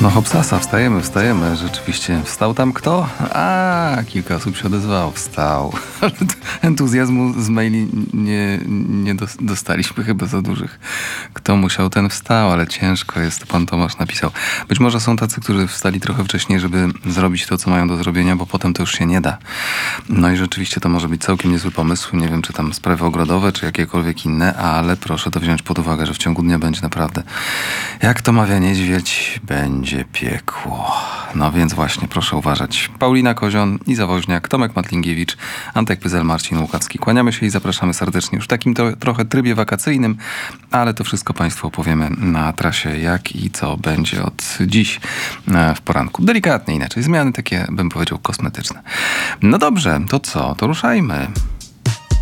No hopsasa, wstajemy. Rzeczywiście. Wstał tam kto? Kilka osób się odezwało. Wstał. Ale entuzjazmu z maili nie dostaliśmy chyba za dużych. Kto musiał, ten wstał, ale ciężko jest. Pan Tomasz napisał. Być może są tacy, którzy wstali trochę wcześniej, żeby zrobić to, co mają do zrobienia, bo potem to już się nie da. No i rzeczywiście to może być całkiem niezły pomysł. Nie wiem, czy tam sprawy ogrodowe, czy jakiekolwiek inne, ale proszę to wziąć pod uwagę, że w ciągu dnia będzie naprawdę, jak to mawia niedźwiedź, będzie piekło. No więc właśnie, proszę uważać. Paulina Kozion, Iza Woźniak, Tomek Matlingiewicz, Antek Pyzel, Marcin Łukawski. Kłaniamy się i zapraszamy serdecznie już w takim trochę trybie wakacyjnym, ale to wszystko Państwu opowiemy na trasie, jak i co będzie od dziś w poranku. Delikatnie inaczej, zmiany takie, bym powiedział, kosmetyczne. No dobrze, to co? To ruszajmy.